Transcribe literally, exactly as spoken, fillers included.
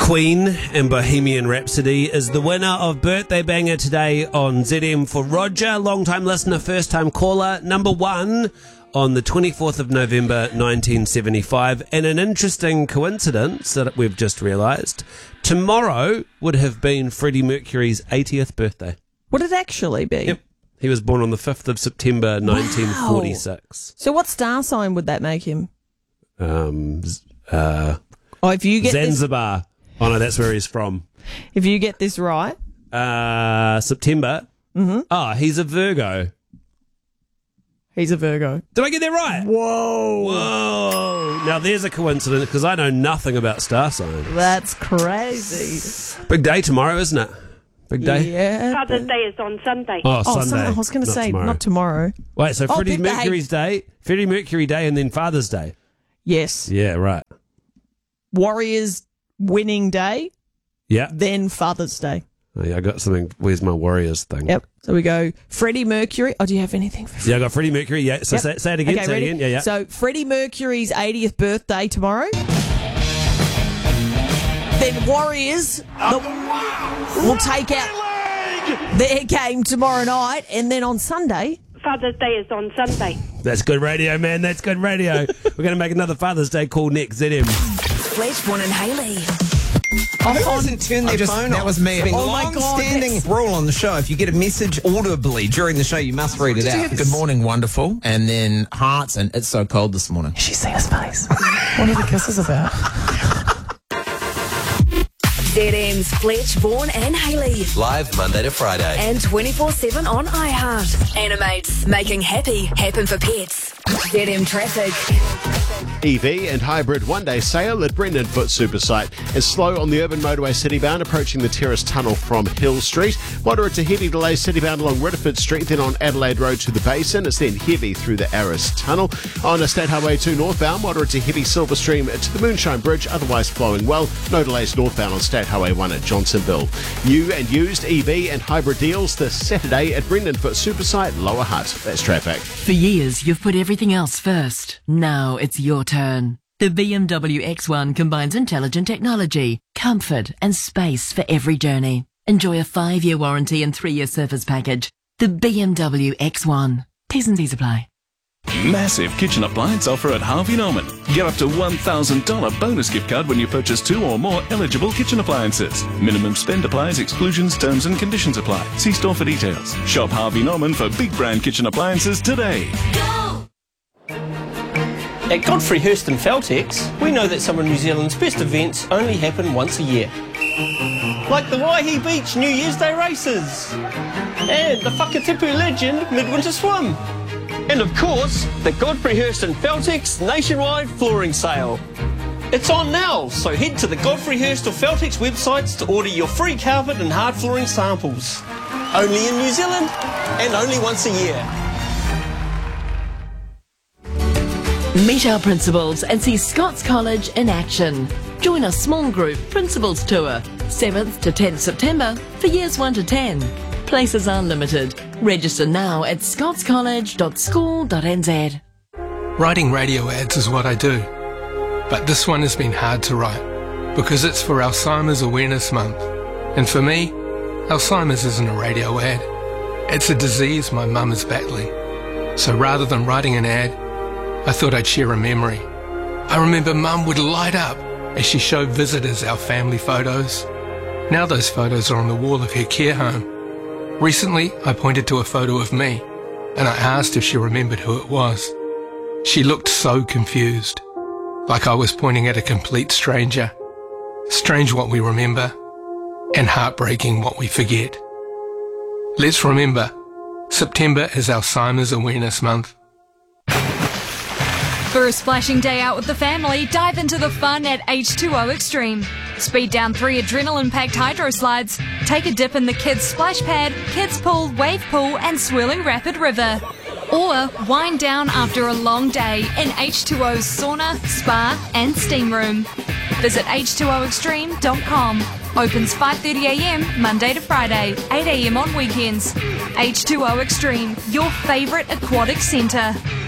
Queen and Bohemian Rhapsody is the winner of Birthday Banger today on Z M for Roger, long-time listener, first-time caller, number one on the twenty-fourth of November nineteen seventy-five. And an interesting coincidence that we've just realised, tomorrow would have been Freddie Mercury's eightieth birthday. Would it actually be? Yep. He was born on the fifth of September nineteen forty-six. Wow. So what star sign would that make him? Um, uh, Oh, if you get Zanzibar. This, oh no, that's where he's from. If you get this right, uh, September. Mm-hmm. Oh, he's a Virgo. He's a Virgo. Did I get that right? Whoa! Whoa! Now there's a coincidence because I know nothing about star signs. That's crazy. Big day tomorrow, isn't it? Big day. Yeah. Father's Day is on Sunday. Oh, Oh, Sunday. Sunday. I was going to not say tomorrow. not tomorrow. Wait, so Oh, Freddie big day. Mercury's day, Freddie Mercury Day, and then Father's Day. Yes. Yeah, right. Warriors winning day, Yeah. then Father's Day. Oh, yeah, I got something. Where's my Warriors thing? Yep. So we go Freddie Mercury. Oh, do you have anything for Freddie? Yeah, I got Freddie Mercury. Yeah. So Yep. say, say it again. Okay, say ready? it again. Yeah, yeah. So Freddie Mercury's eightieth birthday tomorrow. Then Warriors the, will take out their game tomorrow night, and then on Sunday. Father's Day is on Sunday. That's good radio, man. That's good radio. We're going to make another Father's Day call next. Z M. Fletchborn and Haley. Who hasn't turned their just, phone that off? was me. It's been Oh my long-standing God, rule on the show. If you get a message audibly during the show, you must read it out. Good morning, wonderful. And then hearts and it's so cold this morning. She seen his face. What are the kisses about? Z M's Fletch, Vaughan and Haley. Live Monday to Friday. And twenty-four seven on iHeart. Animates, making happy happen for pets. Z M Traffic. E V and hybrid one-day sale at Brendan Foot Supersite is slow on the urban motorway citybound approaching the Terrace Tunnel from Hill Street. Moderate to heavy delays citybound along Ridderford Street, then on Adelaide Road to the Basin. It's then heavy through the Arras Tunnel. On State Highway two northbound, moderate to heavy Silver Stream to the Moonshine Bridge, otherwise flowing well. No delays northbound on State Highway one at Johnsonville. New and used E V and hybrid deals this Saturday at Brendan Foot Supersite, Lower Hutt. That's traffic. For years, you've put everything else first. Now it's your turn. The B M W X one combines intelligent technology, comfort and space for every journey. Enjoy a five-year warranty and three-year service package. The B M W X one. T's and C's apply. Massive kitchen appliance offer at Harvey Norman. Get up to one thousand dollars bonus gift card when you purchase two or more eligible kitchen appliances. Minimum spend applies, exclusions, terms and conditions apply. See store for details. Shop Harvey Norman for big brand kitchen appliances today. Go! At Godfrey Hirst and Feltex, we know that some of New Zealand's best events only happen once a year. Like the Waihi Beach New Year's Day races, and the Whakatipu Legend Midwinter Swim. And of course, the Godfrey Hirst and Feltex nationwide flooring sale. It's on now, so head to the Godfrey Hirst or Feltex websites to order your free carpet and hard flooring samples. Only in New Zealand, and only once a year. Meet our principals and see Scots College in action. Join a small group principals tour, seventh to tenth September for years one to ten. Places are limited. Register now at scots college dot school dot n z. Writing radio ads is what I do. But this one has been hard to write because it's for Alzheimer's Awareness Month. And for me, Alzheimer's isn't a radio ad. It's a disease my mum is battling. So rather than writing an ad, I thought I'd share a memory. I remember Mum would light up as she showed visitors our family photos. Now those photos are on the wall of her care home. Recently, I pointed to a photo of me, and I asked if she remembered who it was. She looked so confused, like I was pointing at a complete stranger. Strange what we remember, and heartbreaking what we forget. Let's remember, September is Alzheimer's Awareness Month. For a splashing day out with the family, dive into the fun at H two O Extreme. Speed down three adrenaline-packed hydro slides, take a dip in the kids' splash pad, kids' pool, wave pool and swirling rapid river. Or wind down after a long day in H two O's sauna, spa and steam room. Visit H two O extreme dot com. Opens five thirty a m Monday to Friday, eight a m on weekends. H two O Extreme, your favourite aquatic centre.